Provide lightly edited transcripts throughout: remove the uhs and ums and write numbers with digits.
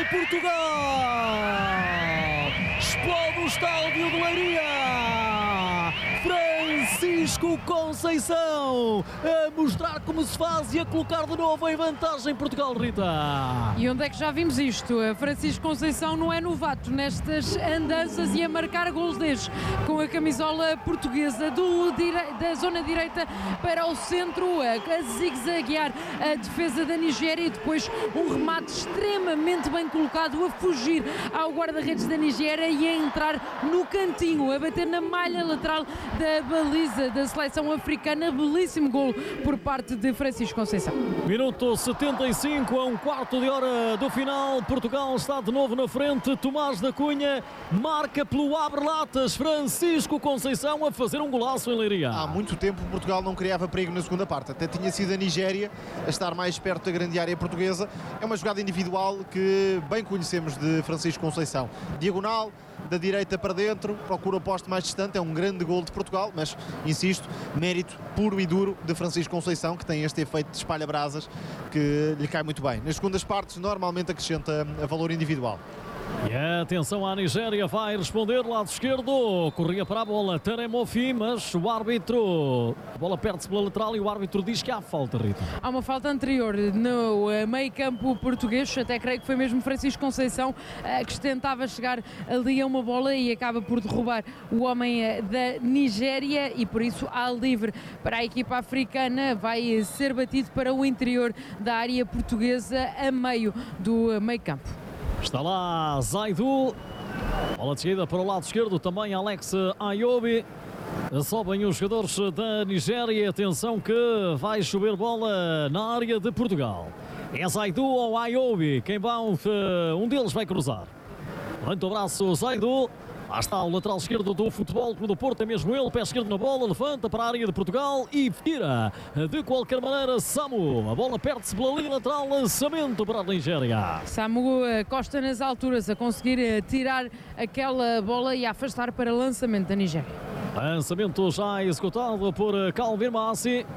de Portugal. Explode o estádio de Leiria. Francisco Conceição a mostrar como se faz e a colocar de novo em vantagem Portugal, Rita. E onde é que já vimos isto? Francisco Conceição não é novato nestas andanças e a marcar gols destes, com a camisola portuguesa da zona direita para o centro, a zigue-zaguear a defesa da Nigéria e depois um remate extremamente bem colocado a fugir ao guarda-redes da Nigéria e a entrar no cantinho, a bater na malha lateral da baliza da seleção africana. Belíssimo gol por parte de Francisco Conceição. Minuto 75, a um quarto de hora do final. Portugal está de novo na frente. Tomás da Cunha marca pelo abre-latas. Francisco Conceição a fazer um golaço em Leiria. Há muito tempo Portugal não criava perigo na segunda parte. Até tinha sido a Nigéria a estar mais perto da grande área portuguesa. É uma jogada individual que bem conhecemos de Francisco Conceição. Diagonal, da direita para dentro, procura o poste mais distante. É um grande gol de Portugal, mas, insisto, mérito puro e duro de Francisco Conceição, que tem este efeito de espalha-brasas que lhe cai muito bem. Nas segundas partes, normalmente acrescenta a valor individual. E atenção à Nigéria, vai responder lado esquerdo, corria para a bola Teremofi, mas o árbitro, a bola perde-se pela lateral e o árbitro diz que há falta, Rita. Há uma falta anterior no meio campo português, até creio que foi mesmo Francisco Conceição que tentava chegar ali a uma bola e acaba por derrubar o homem da Nigéria e por isso há livre para a equipa africana, vai ser batido para o interior da área portuguesa a meio do meio campo. Está lá Zaidu, bola de saída para o lado esquerdo, também Alex Ayobi. Sobem os jogadores da Nigéria, atenção que vai chover bola na área de Portugal. É Zaidu ou Ayobi, quem vai, um deles vai cruzar. Levanta o braço Zaidu. Lá está o lateral esquerdo do Futebol Clube do Porto, é mesmo ele, pé esquerdo na bola, levanta para a área de Portugal e vira de qualquer maneira Samu. A bola perde-se pela linha lateral, lançamento para a Nigéria. Samu Costa nas alturas a conseguir tirar aquela bola e a afastar para lançamento da Nigéria. Lançamento já executado por Calvin Massi.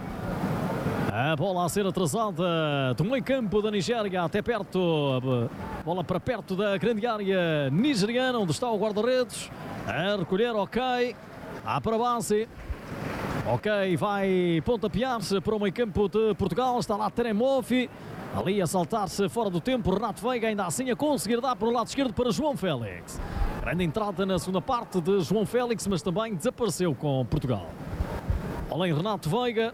A bola a ser atrasada do meio campo da Nigéria até perto, bola para perto da grande área nigeriana, onde está o guarda-redes, a recolher, ok, para a base, ok, vai pontapear-se para o meio campo de Portugal, está lá Teremofi, ali a saltar-se fora do tempo, Renato Veiga ainda assim a conseguir dar para o lado esquerdo para João Félix. Grande entrada na segunda parte de João Félix, mas também desapareceu com Portugal. Além Renato Veiga,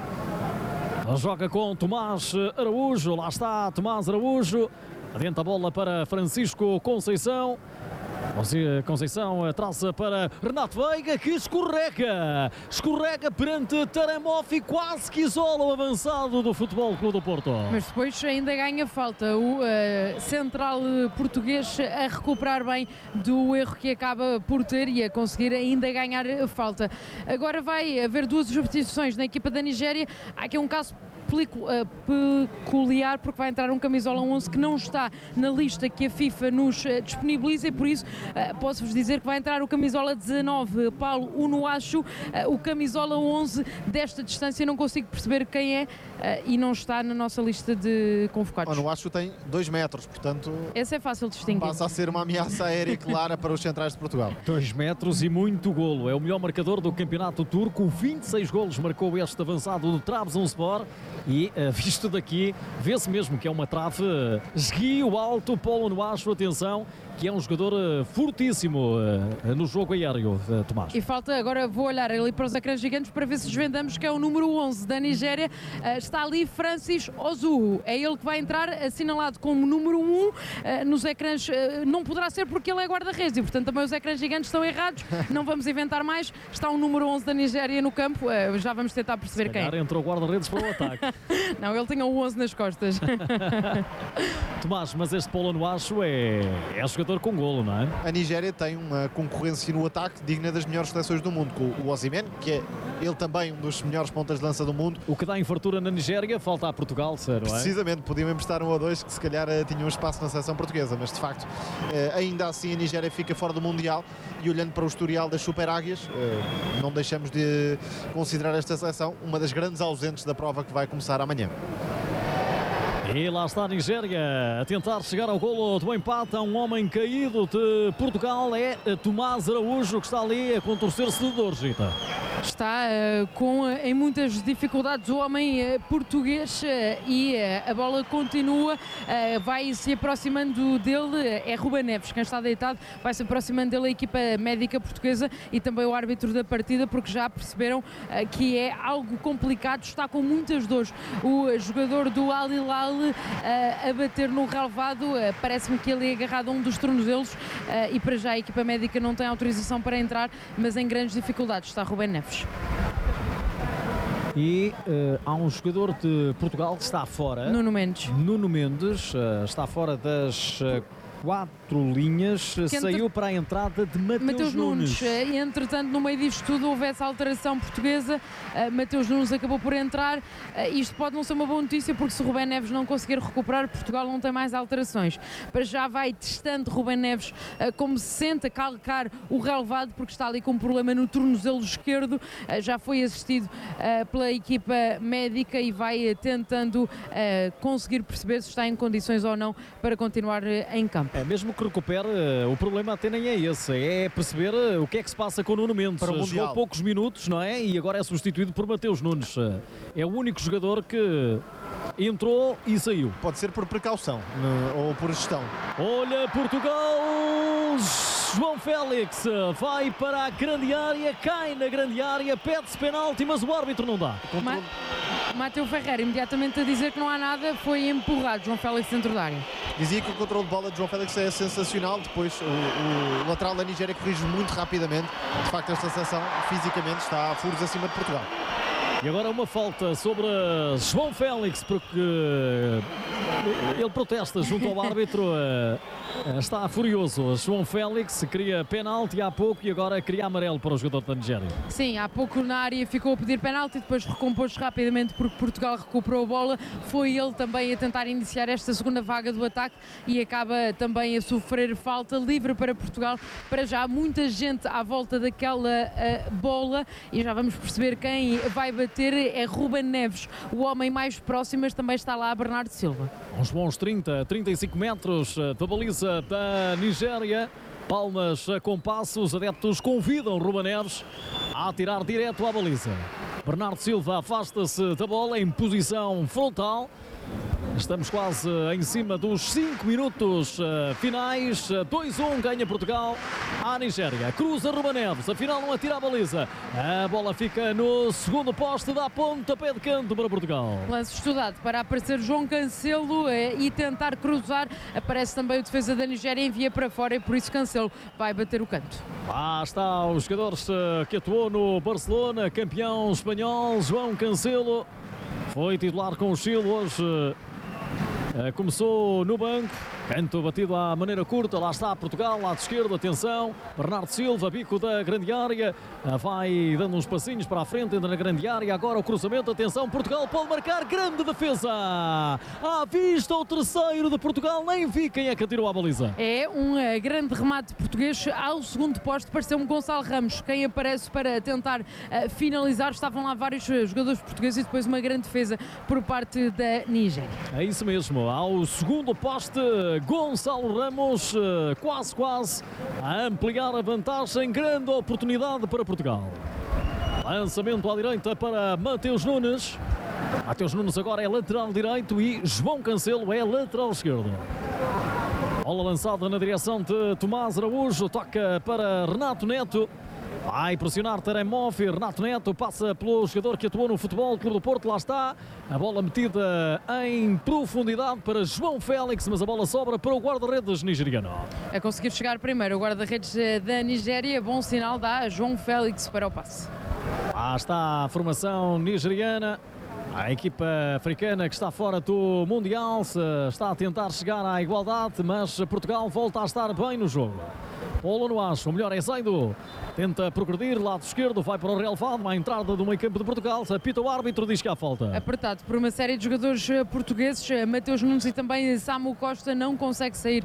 joga com Tomás Araújo, lá está Tomás Araújo, adianta a bola para Francisco Conceição. Conceição traça para Renato Veiga, que escorrega perante Teremofi, quase que isola o avançado do Futebol Clube do Porto. Mas depois ainda ganha falta o central português a recuperar bem do erro que acaba por ter e a conseguir ainda ganhar falta. Agora vai haver duas substituições na equipa da Nigéria. Há aqui um caso peculiar porque vai entrar um camisola 11 que não está na lista que a FIFA nos disponibiliza e por isso posso-vos dizer que vai entrar o camisola 19, Paulo Unuachu, o camisola 11 desta distância, não consigo perceber quem é e não está na nossa lista de convocados. O Unuachu tem 2 metros, portanto esse é fácil de distinguir. Passa a ser uma ameaça aérea clara para os centrais de Portugal. 2 metros e muito golo, é o melhor marcador do campeonato turco, 26 golos marcou este avançado do Trabzonspor. E visto daqui, vê-se mesmo que é uma trave esguio alto. Paulo Unuachu, atenção, que é um jogador fortíssimo no jogo aéreo, Tomás. E falta, agora vou olhar ali para os ecrãs gigantes para ver se desvendamos que é o número 11 da Nigéria. Está ali Francis Ozuhu, é ele que vai entrar, assinalado como número 1 nos ecrãs. Não poderá ser porque ele é guarda-redes e portanto também os ecrãs gigantes estão errados. Não vamos inventar mais. Está o número 11 da Nigéria no campo, já vamos tentar perceber quem é. Entrou o guarda-redes para o ataque. Não, ele tinha o 11 nas costas. Tomás, mas este Paulo Unuachu é jogador com golo, não é? A Nigéria tem uma concorrência no ataque digna das melhores seleções do mundo, com o Osimhen, que é ele também um dos melhores pontas de lança do mundo. O que dá em fartura na Nigéria, falta a Portugal, sério, não é? Precisamente, podiam emprestar 1 ou 2 que se calhar tinham espaço na seleção portuguesa, mas de facto, ainda assim a Nigéria fica fora do Mundial e olhando para o historial das Super Águias, não deixamos de considerar esta seleção uma das grandes ausentes da prova que vai começar amanhã. E lá está a Nigéria a tentar chegar ao golo do empate. Há um homem caído de Portugal, é Tomás Araújo, que está ali a contorcer-se de dor, Gita. Está em muitas dificuldades o homem português e a bola continua, vai se aproximando dele, é Ruben Neves quem está deitado, vai se aproximando dele a equipa médica portuguesa e também o árbitro da partida, porque já perceberam que é algo complicado, está com muitas dores o jogador do Al Hilal a bater no relvado, parece-me que ele é agarrado a um dos tornozelos e para já a equipa médica não tem autorização para entrar, mas em grandes dificuldades está Ruben Neves. E há um jogador de Portugal que está fora. Nuno Mendes está fora das 4 linhas, saiu para a entrada de Mateus Nunes. Entretanto, no meio disto tudo houve essa alteração portuguesa, Mateus Nunes acabou por entrar, isto pode não ser uma boa notícia porque se Ruben Neves não conseguir recuperar, Portugal não tem mais alterações. Para já vai testando Ruben Neves como se sente a calcar o relevado porque está ali com um problema no tornozelo esquerdo, já foi assistido pela equipa médica e vai tentando conseguir perceber se está em condições ou não para continuar em campo. Mesmo que recupere, o problema até nem é esse, é perceber o que é que se passa com o Nuno Mendes. Jogou poucos minutos, não é? E agora é substituído por Mateus Nunes. É o único jogador que entrou e saiu. Pode ser por precaução ou por gestão. Olha Portugal! João Félix vai para a grande área, cai na grande área, pede-se penalti, mas o árbitro não dá. Mateu Ferreira imediatamente a dizer que não há nada, foi empurrado João Félix dentro da área. Dizia que o controle de bola de João Félix é sensacional, depois o lateral da Nigéria corrige muito rapidamente, de facto esta seleção fisicamente está a furos acima de Portugal. E agora uma falta sobre João Félix, porque ele protesta junto ao árbitro, está furioso. João Félix queria penalti há pouco e agora queria amarelo para o jogador da Nigéria. Sim, há pouco na área ficou a pedir penalti, depois recompôs rapidamente porque Portugal recuperou a bola. Foi ele também a tentar iniciar esta segunda vaga do ataque e acaba também a sofrer falta livre para Portugal. Para já muita gente à volta daquela bola e já vamos perceber quem vai bater. É Ruben Neves, o homem mais próximo, mas também está lá Bernardo Silva. Uns bons 35 metros da baliza da Nigéria. Palmas com passo, os adeptos convidam Ruben Neves a atirar direto à baliza. Bernardo Silva afasta-se da bola em posição frontal. Estamos quase em cima dos 5 minutos finais. 2-1 ganha Portugal à Nigéria. Cruza Ruben Neves, afinal não atira a baliza. A bola fica no segundo poste, dá pontapé de canto para Portugal. Lance estudado para aparecer João Cancelo e tentar cruzar. Aparece também o defesa da Nigéria, envia para fora e por isso Cancelo vai bater o canto. Lá está o jogador que atuou no Barcelona, campeão espanhol, João Cancelo. Foi titular com o Chile hoje. Começou no banco, canto batido à maneira curta, lá está Portugal, lado esquerdo, atenção, Bernardo Silva, bico da grande área, vai dando uns passinhos para a frente, entra na grande área, agora o cruzamento, atenção, Portugal pode marcar, grande defesa, à vista o terceiro de Portugal, nem vi quem é que atirou à baliza. É um grande remate português ao segundo posto, pareceu-me Gonçalo Ramos, quem aparece para tentar finalizar, estavam lá vários jogadores portugueses e depois uma grande defesa por parte da Nigéria. É isso mesmo, ao segundo poste, Gonçalo Ramos, quase a ampliar a vantagem, grande oportunidade para Portugal. Lançamento à direita para Mateus Nunes. Mateus Nunes agora é lateral direito e João Cancelo é lateral esquerdo. Bola lançada na direção de Tomás Araújo, toca para Renato Neto. Vai pressionar Taremov, Renato Neto passa pelo jogador que atuou no Futebol Clube do Porto, lá está, a bola metida em profundidade para João Félix, mas a bola sobra para o guarda-redes nigeriano. A conseguir chegar primeiro o guarda-redes da Nigéria, bom sinal dá a João Félix para o passe. Lá está a formação nigeriana, a equipa africana que está fora do Mundial, está a tentar chegar à igualdade, mas Portugal volta a estar bem no jogo. Bola no acho, o melhor é Zaido, tenta progredir, lado esquerdo, vai para o relevado, à entrada do meio campo de Portugal, apita o árbitro, diz que há falta. Apertado por uma série de jogadores portugueses, Mateus Nunes e também Samu Costa, não consegue sair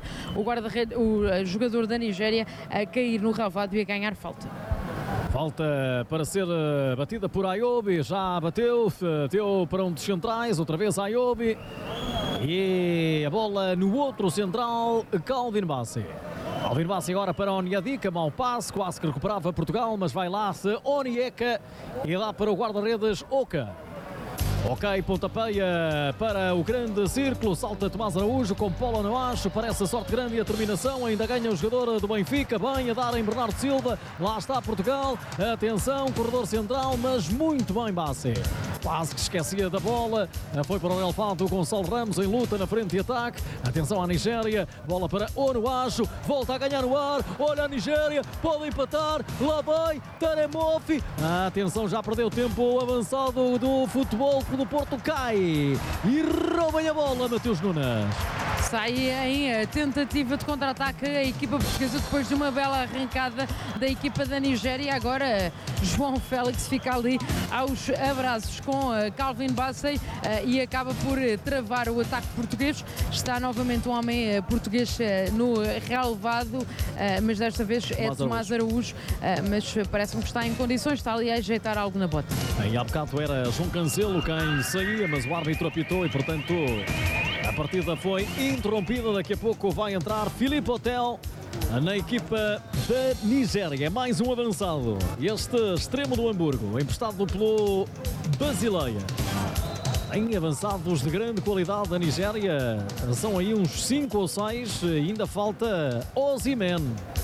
o jogador da Nigéria a cair no relevado e a ganhar falta. Falta para ser batida por Ayobi, já bateu, deu para um dos centrais, outra vez Ayobi. E a bola no outro central, Calvin Bassey. Calvin Bassey agora para Onyedika, mau passe, quase que recuperava Portugal, mas vai lá-se Onyeka e dá para o guarda-redes Oka. Ok, pontapeia para o grande círculo, salta Tomás Araújo com Paulo Noacho, parece a sorte grande e a terminação, ainda ganha o jogador do Benfica, bem a dar em Bernardo Silva, lá está Portugal, atenção, corredor central, mas muito bem Bassey. Quase que esquecia da bola, foi para o relevado o Gonçalo Ramos em luta na frente de ataque, atenção à Nigéria, bola para Onuachu, volta a ganhar no ar, olha a Nigéria, pode empatar, lá vai Taremofi, atenção, já perdeu tempo o avançado do Futebol do Porto, cai e roubem a bola, Mateus Nunes. Sai em tentativa de contra-ataque a equipa portuguesa depois de uma bela arrancada da equipa da Nigéria. Agora João Félix fica ali aos abraços com Calvin Bassey e acaba por travar o ataque português. Está novamente um homem português no relevado, mas desta vez é Tomás Araújo, mas parece-me que está em condições, está ali a ajeitar algo na bota. Em há bocado era João Cancelo quem saía, mas o árbitro apitou e portanto a partida foi interrompida. Daqui a pouco vai entrar Filipe Otel na equipa da Nigéria. Mais um avançado. Este extremo do Hamburgo, emprestado pelo Basileia. Em avançados de grande qualidade da Nigéria, são aí uns 5 ou 6. Ainda falta Osimhen.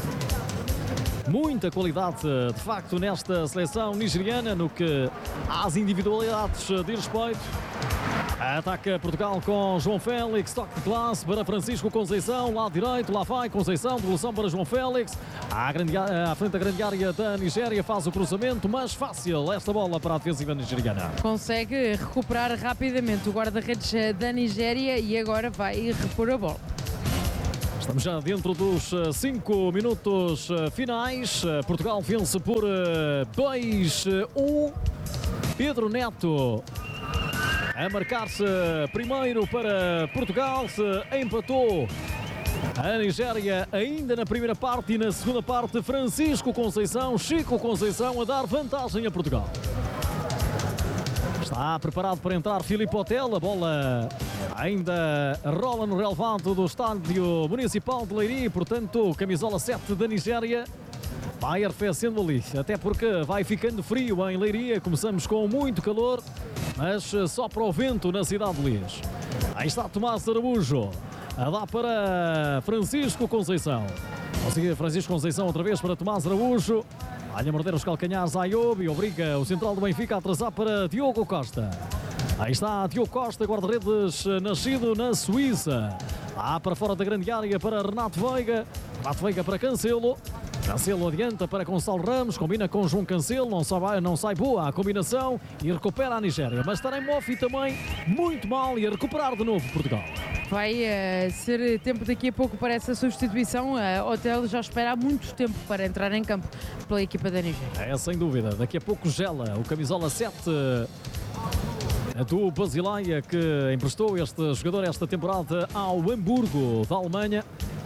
Muita qualidade, de facto, nesta seleção nigeriana, no que às individualidades diz respeito. Ataca Portugal com João Félix, toque de classe para Francisco Conceição, lado direito, lá vai Conceição, devolução para João Félix, à frente da grande área da Nigéria, faz o cruzamento, mas fácil esta bola para a defensiva nigeriana. Consegue recuperar rapidamente o guarda-redes da Nigéria e agora vai repor a bola. Estamos já dentro dos 5 minutos finais. Portugal vence por 2-1. Pedro Neto a marcar-se primeiro para Portugal, se empatou a Nigéria ainda na primeira parte, e na segunda parte Francisco Conceição, Chico Conceição a dar vantagem a Portugal. Está preparado para entrar Filipe Otel, a bola ainda rola no relevado do estádio municipal de Leiria, portanto camisola 7 da Nigéria vai arrefecendo ali, até porque vai ficando frio em Leiria. Começamos com muito calor, mas só para o vento na cidade de Lis. Aí está Tomás Araújo a dar para Francisco Conceição. Francisco Conceição outra vez para Tomás Araújo. Vai-lhe morder os calcanhares a Ayoub e obriga o central do Benfica a atrasar para Diogo Costa. Aí está Diogo Costa, guarda-redes nascido na Suíça. Lá para fora da grande área para Renato Veiga. Renato Veiga para Cancelo. Cancelo adianta para Gonçalo Ramos, combina com João Cancelo, não sai boa a combinação e recupera a Nigéria. Mas Taremofi também muito mal e a recuperar de novo Portugal. Vai ser tempo daqui a pouco para essa substituição. Otel já espera há muito tempo para entrar em campo pela equipa da Nigéria. É, sem dúvida. Daqui a pouco gela o camisola 7 do Basileia, que emprestou este jogador esta temporada ao Hamburgo da Alemanha.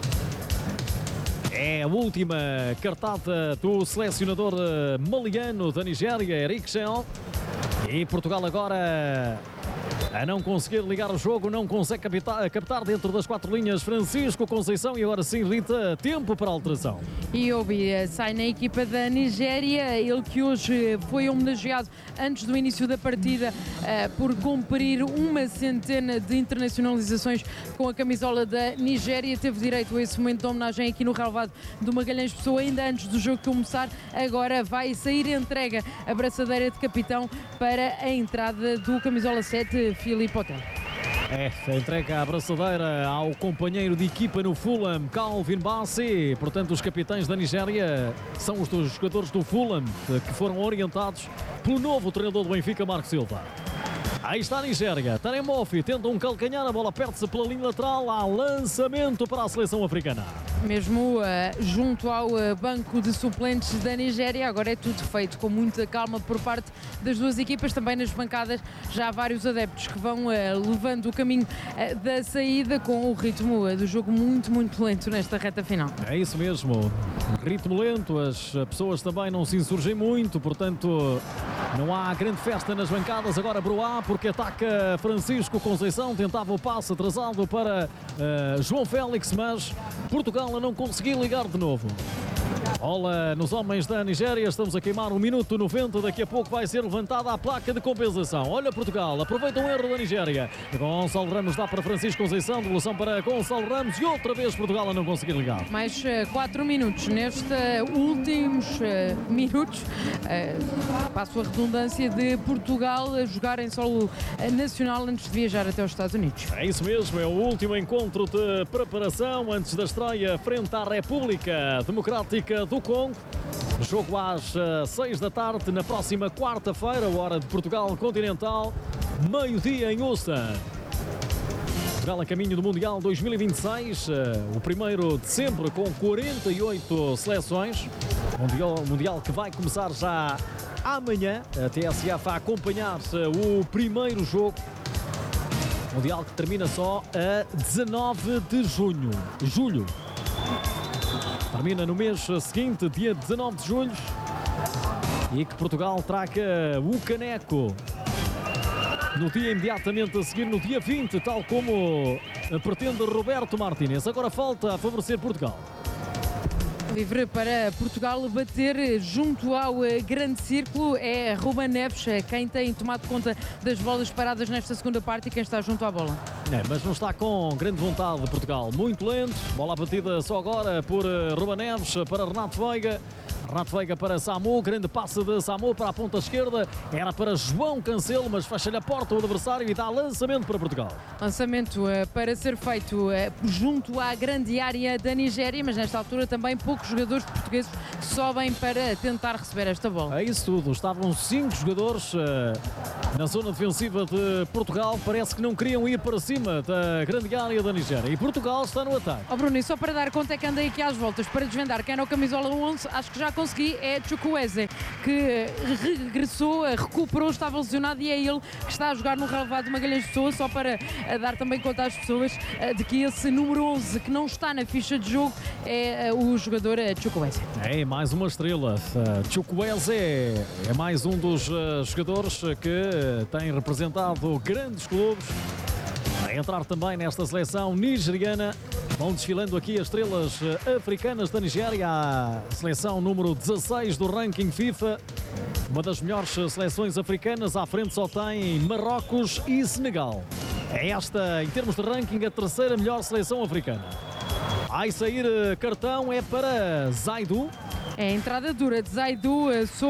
É a última cartada do selecionador maliano da Nigéria, Eric Chel. E Portugal agora a não conseguir ligar o jogo, não consegue captar dentro das 4 linhas Francisco Conceição, e agora sim Rita, tempo para a alteração. E Obi sai na equipa da Nigéria, ele que hoje foi homenageado antes do início da partida por cumprir 100 de internacionalizações com a camisola da Nigéria. Teve direito a esse momento de homenagem aqui no relevado do Magalhães Pessoa ainda antes do jogo começar. Agora vai sair entrega a braçadeira de capitão para a entrada do camisola 7, Filipe Otel. Entrega a abraçadeira ao companheiro de equipa no Fulham, Calvin Bassey. Portanto, os capitães da Nigéria são os dos jogadores do Fulham que foram orientados pelo novo treinador do Benfica, Marco Silva. Aí está a Nigéria. Taremofi tenta um calcanhar, a bola perde-se pela linha lateral. Há lançamento para a seleção africana. Mesmo junto ao banco de suplentes da Nigéria, agora é tudo feito com muita calma por parte das duas equipas. Também nas bancadas já há vários adeptos que vão levando o caminho da saída, com o ritmo do jogo muito, muito lento nesta reta final. É isso mesmo, ritmo lento, as pessoas também não se insurgem muito, portanto Não há grande festa nas bancadas, agora Broá, porque ataca Francisco Conceição, tentava o passe atrasado para João Félix, mas Portugal a não conseguiu ligar de novo. Bola nos homens da Nigéria, estamos a queimar o minuto 90, daqui a pouco vai ser levantada a placa de compensação. Olha Portugal, aproveita um erro da Nigéria. Gonçalo Ramos dá para Francisco Conceição, devolução para Gonçalo Ramos e outra vez Portugal a não conseguir ligar. Mais 4 minutos, nestes últimos minutos, passo a redundância de Portugal a jogar em solo nacional antes de viajar até os Estados Unidos. É isso mesmo, é o último encontro de preparação antes da estreia frente à República Democrática do Congo. Jogo às 6 da tarde, na próxima quarta-feira, hora de Portugal continental, meio-dia em Ouça. Portugal a caminho do Mundial 2026, o primeiro de sempre com 48 seleções. Mundial que vai começar já amanhã. A TSF a acompanhar o primeiro jogo. Mundial que termina só a 19 de julho. Termina no mês seguinte, dia 19 de julho. E que Portugal traga o caneco no dia imediatamente a seguir, no dia 20, tal como pretende Roberto Martínez. Agora falta a favorecer Portugal. Livre para Portugal bater junto ao grande círculo é Ruben Neves, quem tem tomado conta das bolas paradas nesta segunda parte e quem está junto à bola. Mas não está com grande vontade de Portugal, muito lento, bola batida só agora por Ruben Neves para Renato Veiga. Renato Veiga para Samu, grande passe de Samu para a ponta esquerda, era para João Cancelo, mas fecha-lhe a porta o adversário e dá lançamento para Portugal. Lançamento para ser feito junto à grande área da Nigéria, mas nesta altura também poucos jogadores portugueses sobem para tentar receber esta bola. É isso tudo, estavam 5 jogadores na zona defensiva de Portugal, parece que não queriam ir para cima da grande área da Nigéria e Portugal está no ataque. Bruno, e só para dar conta é que andei aqui às voltas para desvendar quem era o camisola 11, acho que já consegui, é Chukwueze, que regressou, recuperou, estava lesionado e é ele que está a jogar no relevado de Magalhães de Pessoa, só para dar também conta às pessoas de que esse número 11 que não está na ficha de jogo é o jogador Chukwueze. É mais uma estrela, Chukwueze é mais um dos jogadores que tem representado grandes clubes. A entrar também nesta seleção nigeriana. Vão desfilando aqui as estrelas africanas da Nigéria, a seleção número 16 do ranking FIFA. Uma das melhores seleções africanas, à frente só tem Marrocos e Senegal. É esta, em termos de ranking, a terceira melhor seleção africana. Vai sair cartão, é para Zaidu. É a entrada dura de Zaidu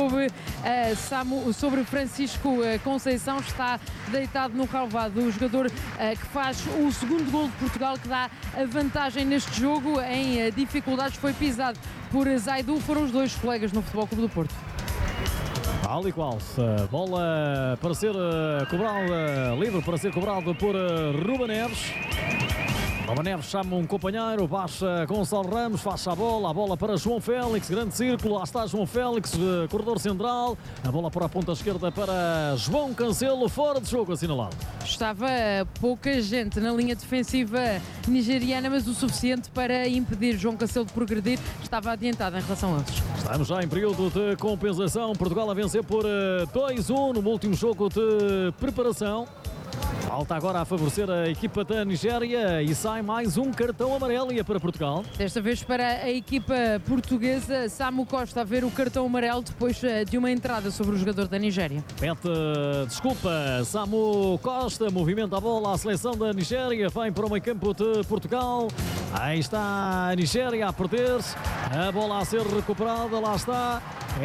sobre Francisco Conceição, está deitado no relvado. O jogador que faz o segundo gol de Portugal, que dá a vantagem neste jogo em dificuldades, foi pisado por Zaidu. Foram os dois colegas no Futebol Clube do Porto. Tal e qual, bola para ser cobrada, livre para ser cobrado por Ruben Neves. Ruben Neves chama um companheiro, baixa Gonçalo Ramos, faz a bola para João Félix, grande círculo, lá está João Félix, corredor central, a bola para a ponta esquerda para João Cancelo, fora de jogo assinalado. Estava pouca gente na linha defensiva nigeriana, mas o suficiente para impedir João Cancelo de progredir, estava adiantado em relação a eles. Estamos já em período de compensação, Portugal a vencer por 2-1 no último jogo de preparação. Falta agora a favorecer a equipa da Nigéria e sai mais um cartão amarelo e é para Portugal. Desta vez para a equipa portuguesa, Samu Costa a ver o cartão amarelo depois de uma entrada sobre o jogador da Nigéria. Pede desculpa, Samu Costa, movimenta a bola à seleção da Nigéria, vem para o meio campo de Portugal. Aí está a Nigéria a perder-se, a bola a ser recuperada, lá está.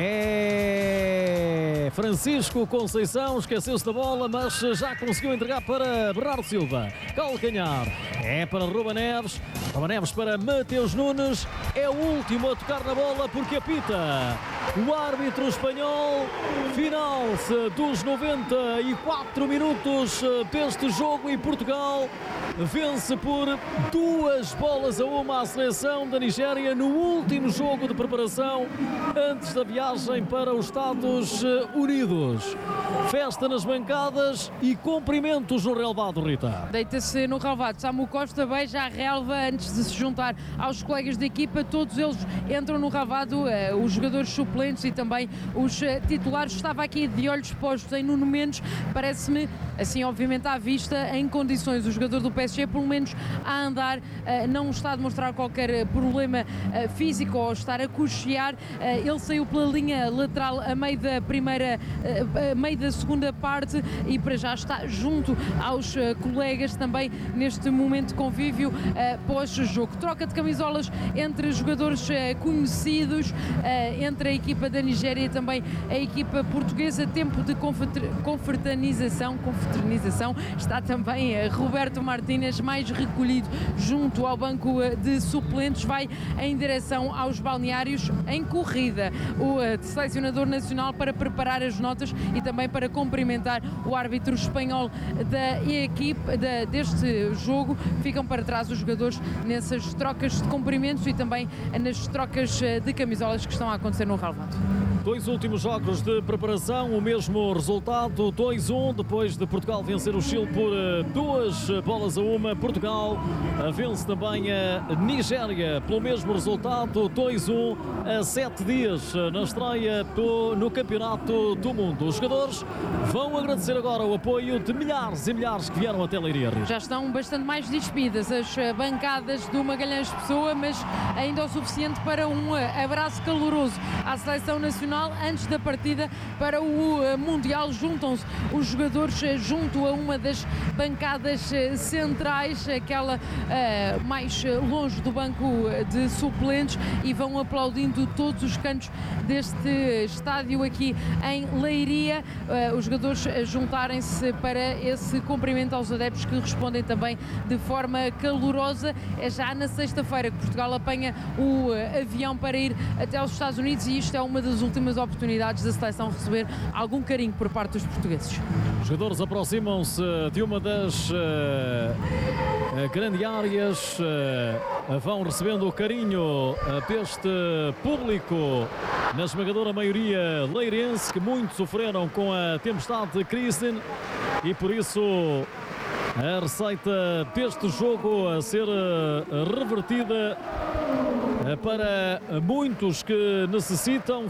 É Francisco Conceição, esqueceu-se da bola, mas já conseguiu entregar para Bernardo Silva. Calcanhar, é para Ruben Neves para Mateus Nunes, é o último a tocar na bola porque apita o árbitro espanhol. Final dos 94 minutos deste jogo e Portugal vence por 2-1 a seleção da Nigéria no último jogo de preparação antes da viagem para os Estados Unidos. Festa nas bancadas e cumprimentos no relvado, Rita. Deita-se no relvado. Samu Costa beija a relva antes de se juntar aos colegas da equipa. Todos eles entram no relvado. Os jogadores suplentes suplentes e também os titulares. Estava aqui de olhos postos em Nuno Mendes, parece-me, assim obviamente à vista, em condições, o jogador do PSG pelo menos a andar, não está a demonstrar qualquer problema físico ou estar a cochear. Ele saiu pela linha lateral a meio da segunda parte e para já está junto aos colegas também neste momento de convívio pós-jogo. Troca de camisolas entre jogadores conhecidos, entre a equipa da Nigéria e também a equipa portuguesa. Tempo de confraternização. Está também Roberto Martínez, mais recolhido junto ao banco de suplentes, vai em direção aos balneários em corrida. O selecionador nacional para preparar as notas e também para cumprimentar o árbitro espanhol da equipe deste jogo. Ficam para trás os jogadores nessas trocas de cumprimentos e também nas trocas de camisolas que estão a acontecer no relvado. 2 últimos jogos de preparação, o mesmo resultado, 2-1, depois de Portugal vencer o Chile por 2-1. Portugal vence também a Nigéria pelo mesmo resultado, 2-1, a 7 dias na estreia no Campeonato do Mundo. Os jogadores vão agradecer agora o apoio de milhares e milhares que vieram até Leiria. Já estão bastante mais despidas as bancadas do Magalhães Pessoa, mas ainda o suficiente para um abraço caloroso à seleção nacional antes da partida para o Mundial. Juntam-se os jogadores junto a uma das bancadas centrais, aquela mais longe do banco de suplentes, e vão aplaudindo todos os cantos deste estádio aqui em Leiria. Os jogadores juntarem-se para esse cumprimento aos adeptos, que respondem também de forma calorosa. É já na sexta-feira que Portugal apanha o avião para ir até aos Estados Unidos e isto é uma das últimas oportunidades da seleção receber algum carinho por parte dos portugueses. Os jogadores aproximam-se de uma das grandes áreas, vão recebendo o carinho deste público, na esmagadora maioria leirense, que muito sofreram com a tempestade de Kristen, e por isso a receita deste jogo a ser revertida para muitos que necessitam,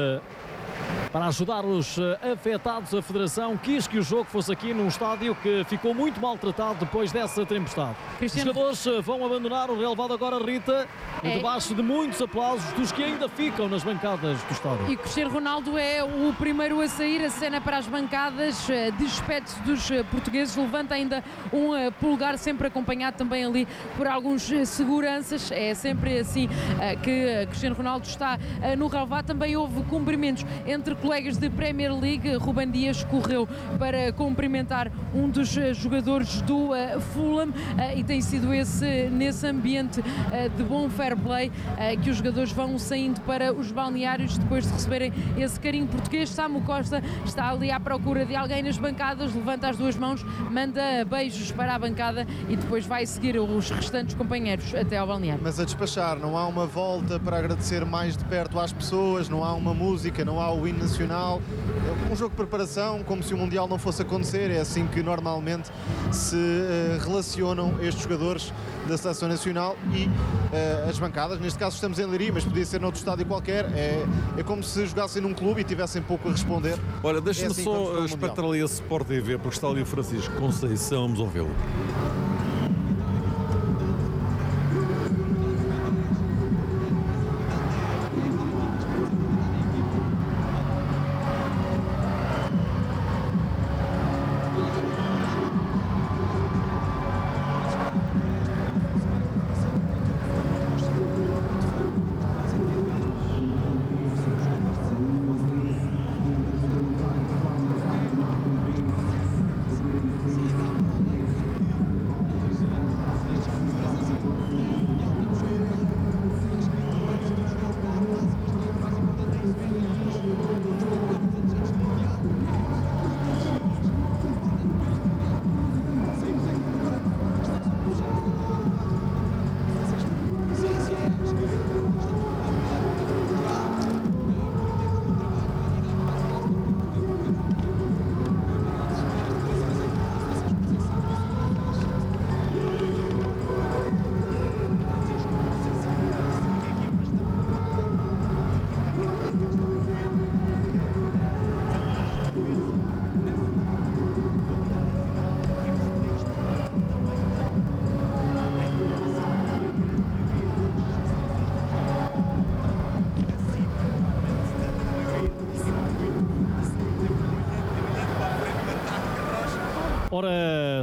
para ajudar os afetados. A Federação quis que o jogo fosse aqui num estádio que ficou muito maltratado depois dessa tempestade. Os jogadores vão abandonar o relevado agora, Rita, debaixo de muitos aplausos dos que ainda ficam nas bancadas do estádio. E Cristiano Ronaldo é o primeiro a sair, a cena para as bancadas, despede-se dos portugueses, levanta ainda um polegar, sempre acompanhado também ali por alguns seguranças. É sempre assim que Cristiano Ronaldo está no relevado. Também houve cumprimentos entre colegas de Premier League. Ruben Dias correu para cumprimentar um dos jogadores do Fulham e tem sido nesse ambiente de bom fair play que os jogadores vão saindo para os balneários depois de receberem esse carinho português. Samu Costa está ali à procura de alguém nas bancadas, levanta as duas mãos, manda beijos para a bancada e depois vai seguir os restantes companheiros até ao balneário. Mas a despachar, não há uma volta para agradecer mais de perto às pessoas, não há uma música, não há o hino nacional. É um jogo de preparação, como se o Mundial não fosse acontecer. É assim que normalmente se relacionam estes jogadores da Seleção Nacional e as bancadas. Neste caso estamos em Leiria, mas podia ser noutro estádio qualquer. É como se jogassem num clube e tivessem pouco a responder. Olha, deixa-me assim só espectrar ali a Sport TV, porque está ali o Francisco Conceição, vamos ouvi-lo.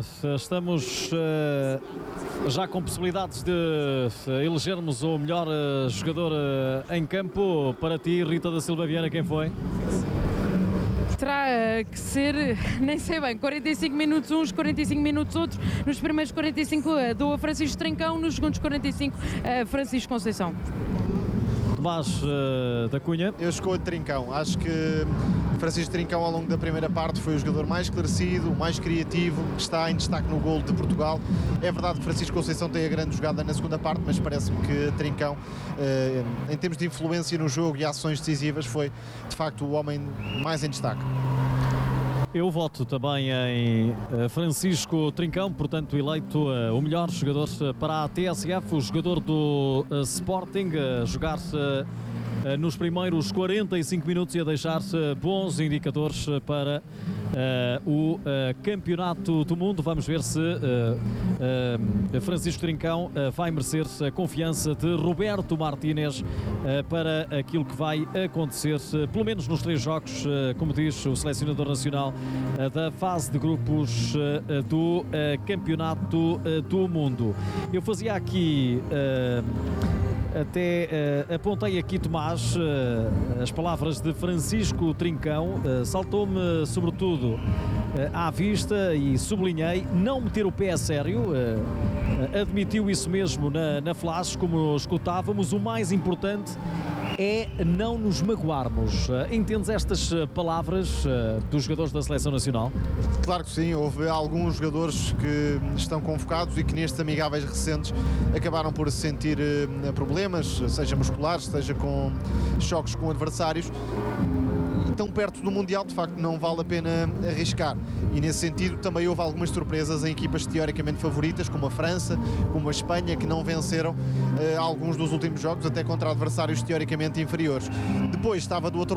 estamos já com possibilidades de elegermos o melhor jogador em campo. Para ti, Rita da Silva Viana, quem foi? Terá que ser, nem sei bem, 45 minutos uns, 45 minutos outros. Nos primeiros 45 dou a Francisco Trincão, nos segundos 45 Francisco Conceição. Tomás da Cunha. Eu escolho Trincão. Acho que Francisco Trincão, ao longo da primeira parte, foi o jogador mais esclarecido, o mais criativo, que está em destaque no golo de Portugal. É verdade que Francisco Conceição tem a grande jogada na segunda parte, mas parece-me que Trincão, em termos de influência no jogo e ações decisivas, foi de facto o homem mais em destaque. Eu voto também em Francisco Trincão, portanto eleito o melhor jogador para a TSF, o jogador do Sporting, a jogar nos primeiros 45 minutos e a deixar bons indicadores para o Campeonato do Mundo. Vamos ver se Francisco Trincão vai merecer a confiança de Roberto Martínez para aquilo que vai acontecer, pelo menos nos 3 jogos, como diz o selecionador nacional, da fase de grupos do Campeonato do Mundo. Eu fazia aqui... Até apontei aqui, Tomás, as palavras de Francisco Trincão. Saltou-me sobretudo à vista e sublinhei não meter o pé a sério. Admitiu isso mesmo na flash, como escutávamos. O mais importante é não nos magoarmos. Entendes estas palavras dos jogadores da Seleção Nacional? Claro que sim, houve alguns jogadores que estão convocados e que nestes amigáveis recentes acabaram por sentir problemas, seja musculares, seja com choques com adversários. Tão perto do Mundial, de facto, não vale a pena arriscar. E nesse sentido também houve algumas surpresas em equipas teoricamente favoritas, como a França, como a Espanha, que não venceram alguns dos últimos jogos, até contra adversários teoricamente inferiores. Depois estava do outro